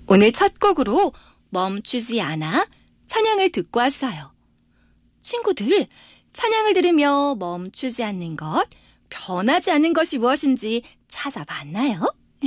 오늘 첫 곡으로 멈추지 않아 찬양을 듣고 왔어요. 친구들, 찬양을 들으며 멈추지 않는 것, 변하지 않는 것이 무엇인지 찾아봤나요?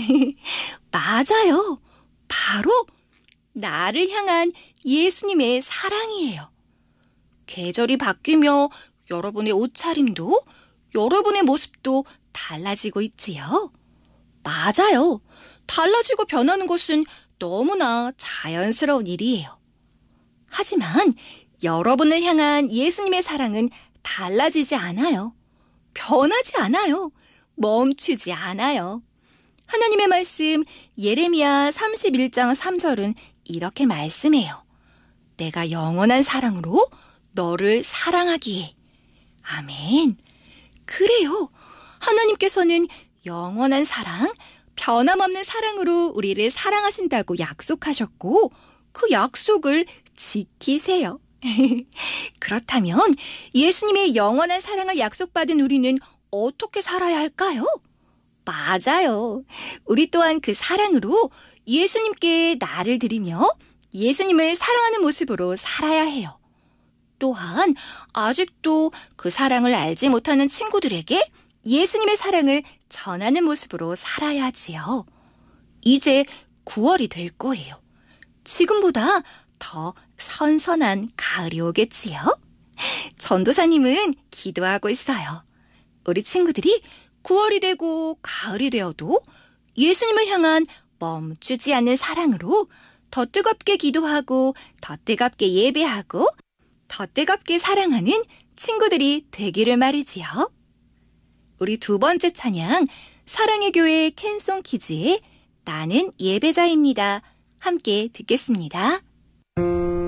맞아요. 바로 나를 향한 예수님의 사랑이에요. 계절이 바뀌며 여러분의 옷차림도, 여러분의 모습도 달라지고 있지요. 맞아요. 달라지고 변하는 것은 너무나 자연스러운 일이에요. 하지만 여러분을 향한 예수님의 사랑은 달라지지 않아요. 변하지 않아요. 멈추지 않아요. 하나님의 말씀 예레미야 31장 3절은 이렇게 말씀해요. 내가 영원한 사랑으로 너를 사랑하기에. 아멘. 그래요. 하나님께서는 영원한 사랑, 변함없는 사랑으로 우리를 사랑하신다고 약속하셨고 그 약속을 지키세요. 그렇다면 예수님의 영원한 사랑을 약속받은 우리는 어떻게 살아야 할까요? 맞아요. 우리 또한 그 사랑으로 예수님께 나를 드리며 예수님을 사랑하는 모습으로 살아야 해요. 또한 아직도 그 사랑을 알지 못하는 친구들에게 예수님의 사랑을 전하는 모습으로 살아야지요. 이제 9월이 될 거예요. 지금보다 더 선선한 가을이 오겠지요. 전도사님은 기도하고 있어요. 우리 친구들이 9월이 되고 가을이 되어도 예수님을 향한 멈추지 않는 사랑으로 더 뜨겁게 기도하고 더 뜨겁게 예배하고 더 뜨겁게 사랑하는 친구들이 되기를 말이지요. 우리 두 번째 찬양 사랑의 교회 캔송 키즈의 나는 예배자입니다. 함께 듣겠습니다.